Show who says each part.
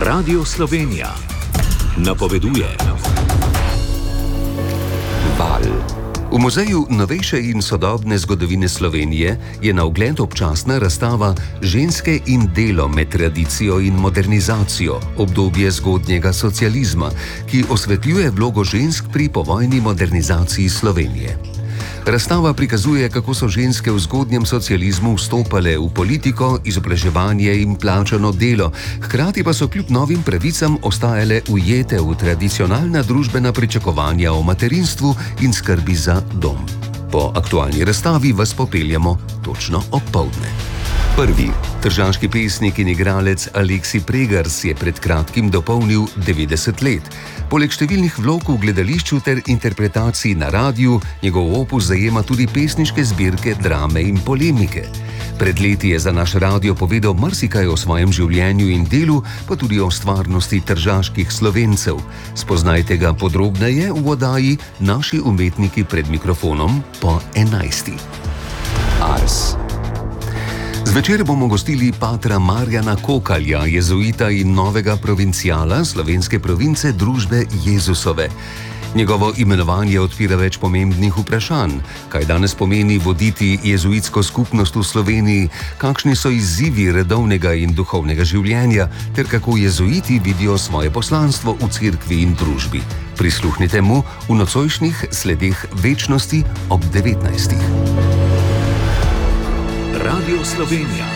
Speaker 1: Radio Slovenija napoveduje.
Speaker 2: Val. V Muzeju novejše in sodobne zgodovine Slovenije je na ogled občasna razstava Ženske in delo med tradicijo in modernizacijo, obdobje zgodnjega socializma, ki osvetljuje vlogo žensk pri povojni modernizaciji Slovenije. Razstava prikazuje, kako so ženske v zgodnjem socializmu vstopale v politiko, izobraževanje in plačano delo, hkrati pa so kljub novim pravicam ostajale ujete v tradicionalna družbena pričakovanja o materinstvu in skrbi za dom. Po aktualni razstavi vas popeljemo točno opoldne. Prvi, tržaški pesnik in igralec Aleksij Pregars je pred kratkim dopolnil 90 let. Poleg številnih vlog v gledališču ter interpretacij na radiju, njegov opus zajema tudi pesniške zbirke, drame in polemike. Pred leti je za naš radio povedal marsikaj o svojem življenju in delu, pa tudi o stvarnosti tržaških Slovencev. Spoznajte ga podrobneje v oddaji Naši umetniki pred mikrofonom po 11. Ars. Zvečer bomo gostili patra Marjana Kokalja, jezuita in novega provincijala slovenske province družbe Jezusove. Njegovo imenovanje odpira več pomembnih vprašanj. Kaj danes pomeni voditi jezuitsko skupnost v Sloveniji, kakšni so izzivi redovnega in duhovnega življenja, ter kako jezuiti vidijo svoje poslanstvo v cerkvi in družbi. Prisluhnite mu v nocojšnjih sledeh večnosti ob 19.
Speaker 1: Radio Slovenija